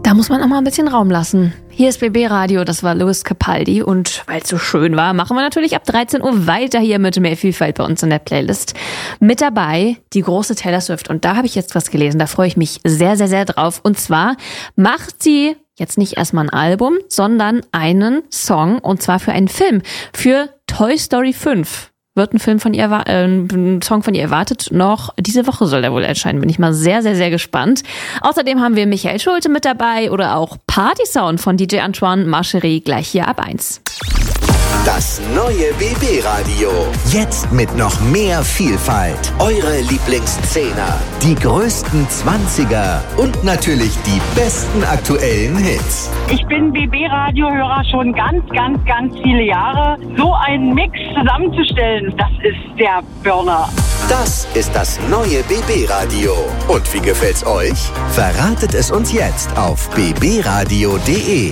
Da muss man auch mal ein bisschen Raum lassen. Hier ist BB Radio, das war Lewis Capaldi und weil es so schön war, machen wir natürlich ab 13 Uhr weiter hier mit mehr Vielfalt bei uns in der Playlist. Mit dabei die große Taylor Swift und da habe ich jetzt was gelesen, da freue ich mich sehr, sehr, sehr drauf. Und zwar macht sie jetzt nicht erstmal ein Album, sondern einen Song und zwar für einen Film, für Toy Story 5. Wird ein Film von ihr, ein Song von ihr erwartet. Noch diese Woche soll der wohl erscheinen. Bin ich mal sehr, sehr, sehr gespannt. Außerdem haben wir Michael Schulte mit dabei oder auch Party Sound von DJ Antoine Marcherie gleich hier ab 1. Das neue BB Radio. Jetzt mit noch mehr Vielfalt. Eure Lieblingszehner, die größten 20er und natürlich die besten aktuellen Hits. Ich bin BB-Radio-Hörer schon ganz viele Jahre. So einen Mix zusammenzustellen, das ist der Burner. Das ist das neue BB-Radio. Und wie gefällt's euch? Verratet es uns jetzt auf bbradio.de.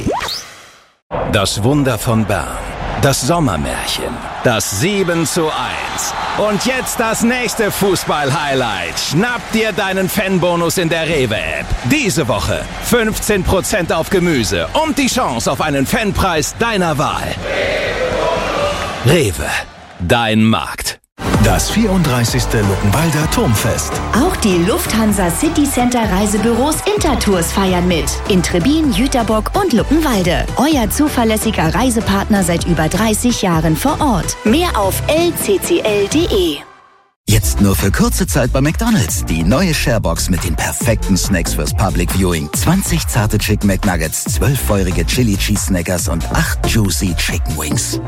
Das Wunder von Bern. Das Sommermärchen. Das 7:1. Und jetzt das nächste Fußball-Highlight. Schnapp dir deinen Fanbonus in der Rewe-App. Diese Woche 15% auf Gemüse und die Chance auf einen Fanpreis deiner Wahl. Rewe, dein Markt. Das 34. Luckenwalder Turmfest. Auch die Lufthansa City Center Reisebüros Intertours feiern mit. In Trebin, Jüterbock und Luckenwalde. Euer zuverlässiger Reisepartner seit über 30 Jahren vor Ort. Mehr auf lccl.de. Jetzt nur für kurze Zeit bei McDonald's. Die neue Sharebox mit den perfekten Snacks fürs Public Viewing. 20 zarte Chicken McNuggets, 12 feurige Chili Cheese Snackers und 8 juicy Chicken Wings.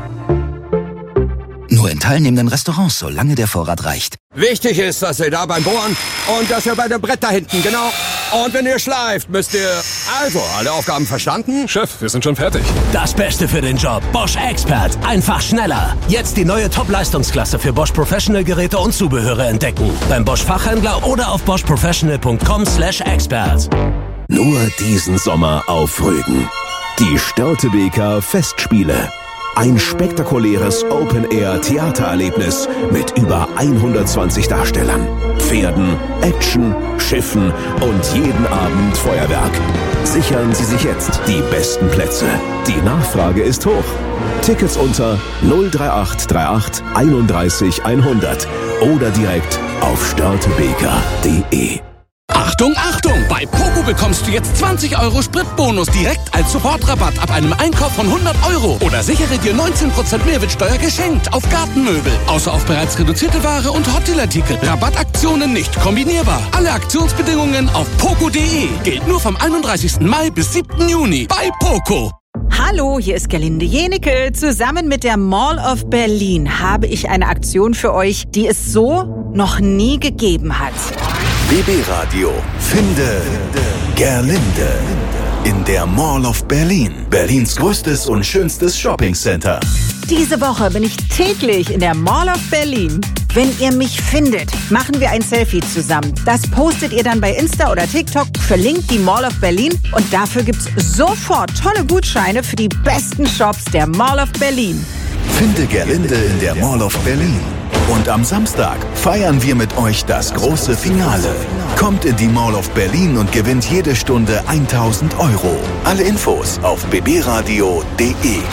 Nur in teilnehmenden Restaurants, solange der Vorrat reicht. Wichtig ist, dass ihr da beim Bohren und dass ihr bei dem Brett da hinten, genau. Und wenn ihr schleift, müsst ihr... Also, alle Aufgaben verstanden? Chef, wir sind schon fertig. Das Beste für den Job. Bosch Expert. Einfach schneller. Jetzt die neue Top-Leistungsklasse für Bosch Professional Geräte und Zubehöre entdecken. Beim Bosch Fachhändler oder auf boschprofessional.com/expert. Nur diesen Sommer auf Rügen. Die Störtebeker Festspiele. Ein spektakuläres Open-Air-Theatererlebnis mit über 120 Darstellern, Pferden, Action, Schiffen und jeden Abend Feuerwerk. Sichern Sie sich jetzt die besten Plätze. Die Nachfrage ist hoch. Tickets unter 03838 31 100 oder direkt auf störtebeker.de. Achtung, Achtung! Bei Poco bekommst du jetzt 20 € Spritbonus direkt als Sofortrabatt ab einem Einkauf von 100 € oder sichere dir 19% Mehrwertsteuer geschenkt auf Gartenmöbel. Außer auf bereits reduzierte Ware und Hottelartikel. Rabattaktionen nicht kombinierbar. Alle Aktionsbedingungen auf poco.de. Gilt nur vom 31. Mai bis 7. Juni bei Poco. Hallo, hier ist Gerlinde Jenecke. Zusammen mit der Mall of Berlin habe ich eine Aktion für euch, die es so noch nie gegeben hat. BB Radio. Finde Gerlinde in der Mall of Berlin. Berlins größtes und schönstes Shoppingcenter. Diese Woche bin ich täglich in der Mall of Berlin. Wenn ihr mich findet, machen wir ein Selfie zusammen. Das postet ihr dann bei Insta oder TikTok, verlinkt die Mall of Berlin und dafür gibt's sofort tolle Gutscheine für die besten Shops der Mall of Berlin. Finde Gerlinde in der Mall of Berlin. Und am Samstag feiern wir mit euch das große Finale. Kommt in die Mall of Berlin und gewinnt jede Stunde 1.000 €. Alle Infos auf bbradio.de.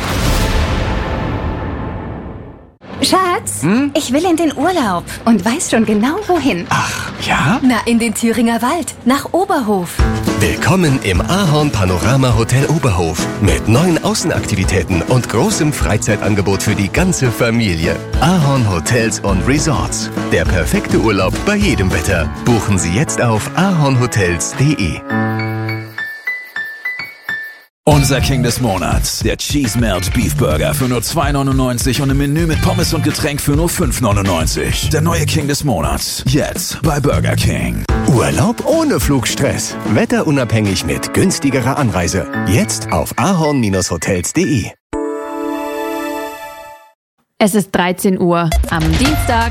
Schatz, ich will in den Urlaub und weiß schon genau wohin. Ach, ja? Na, in den Thüringer Wald, nach Oberhof. Willkommen im Ahorn Panorama Hotel Oberhof mit neuen Außenaktivitäten und großem Freizeitangebot für die ganze Familie. Ahorn Hotels und Resorts. Der perfekte Urlaub bei jedem Wetter. Buchen Sie jetzt auf ahornhotels.de. Unser King des Monats, der Cheese Melt Beef Burger für nur 2,99 und im Menü mit Pommes und Getränk für nur 5,99. Der neue King des Monats, jetzt bei Burger King. Urlaub ohne Flugstress. Wetterunabhängig mit günstigerer Anreise. Jetzt auf ahorn-hotels.de. Es ist 13 Uhr am Dienstag.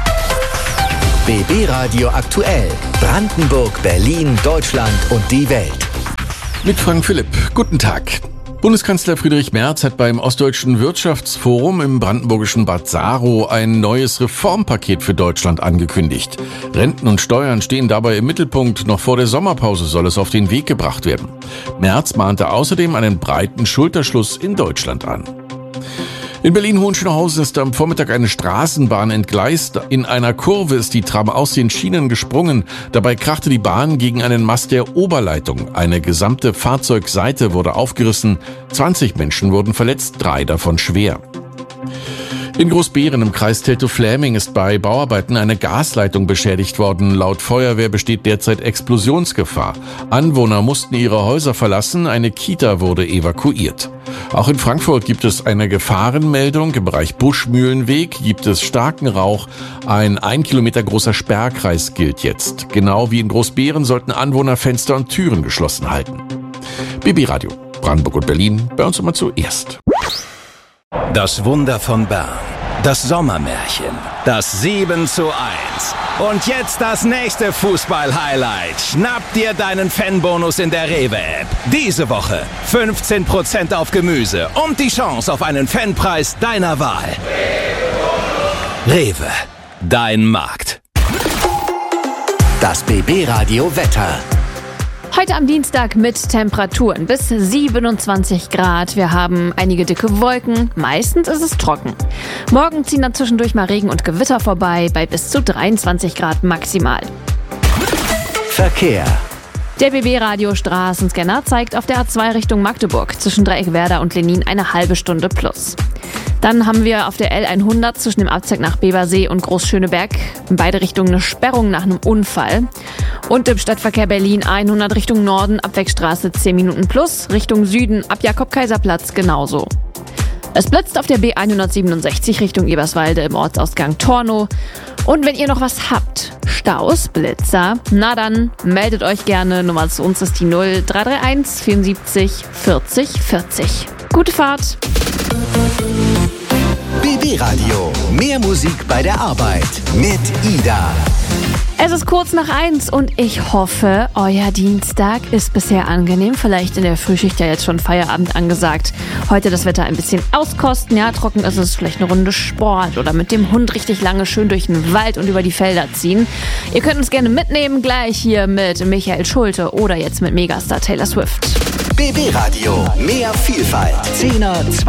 BB Radio aktuell. Brandenburg, Berlin, Deutschland und die Welt. Mit Frank Philipp. Guten Tag. Bundeskanzler Friedrich Merz hat beim Ostdeutschen Wirtschaftsforum im brandenburgischen Bad Saro ein neues Reformpaket für Deutschland angekündigt. Renten und Steuern stehen dabei im Mittelpunkt. Noch vor der Sommerpause soll es auf den Weg gebracht werden. Merz mahnte außerdem einen breiten Schulterschluss in Deutschland an. In Berlin-Hohenschönhausen ist am Vormittag eine Straßenbahn entgleist. In einer Kurve ist die Tram aus den Schienen gesprungen. Dabei krachte die Bahn gegen einen Mast der Oberleitung. Eine gesamte Fahrzeugseite wurde aufgerissen. 20 Menschen wurden verletzt, 3 davon schwer. In Großbeeren im Kreis Teltow-Fläming ist bei Bauarbeiten eine Gasleitung beschädigt worden. Laut Feuerwehr besteht derzeit Explosionsgefahr. Anwohner mussten ihre Häuser verlassen, eine Kita wurde evakuiert. Auch in Frankfurt gibt es eine Gefahrenmeldung. Im Bereich Buschmühlenweg gibt es starken Rauch. Ein 1 Kilometer großer Sperrkreis gilt jetzt. Genau wie in Großbeeren sollten Anwohner Fenster und Türen geschlossen halten. BB Radio, Brandenburg und Berlin, bei uns immer zuerst. Das Wunder von Bern. Das Sommermärchen. Das 7:1. Und jetzt das nächste Fußball-Highlight. Schnapp dir deinen Fanbonus in der Rewe-App. Diese Woche 15% auf Gemüse und die Chance auf einen Fanpreis deiner Wahl. Rewe. Dein Markt. Das BB-Radio Wetter. Heute am Dienstag mit Temperaturen bis 27 Grad. Wir haben einige dicke Wolken. Meistens ist es trocken. Morgen ziehen dann zwischendurch mal Regen und Gewitter vorbei bei bis zu 23 Grad maximal. Verkehr. Der BB-Radio Straßenscanner zeigt auf der A2 Richtung Magdeburg zwischen Dreieckwerder und Lenin eine halbe Stunde plus. Dann haben wir auf der L100 zwischen dem Abzweig nach Bebersee und Großschöneberg in beide Richtungen eine Sperrung nach einem Unfall. Und im Stadtverkehr Berlin 100 Richtung Norden, Abwegstraße 10 Minuten plus, Richtung Süden ab Jakob-Kaiser-Platz genauso. Es blitzt auf der B167 Richtung Eberswalde im Ortsausgang Tornow. Und wenn ihr noch was habt, Staus, Blitzer, na dann meldet euch gerne. Nummer zu uns ist die 0331 74 40 40. Gute Fahrt! BB Radio. Mehr Musik bei der Arbeit mit Ida. Es ist kurz nach 1 und ich hoffe, euer Dienstag ist bisher angenehm. Vielleicht in der Frühschicht ja jetzt schon Feierabend angesagt. Heute das Wetter ein bisschen auskosten. Ja, trocken ist es, vielleicht eine Runde Sport oder mit dem Hund richtig lange schön durch den Wald und über die Felder ziehen. Ihr könnt uns gerne mitnehmen, gleich hier mit Michael Schulte oder jetzt mit Megastar Taylor Swift. BB Radio. Mehr Vielfalt. 10er,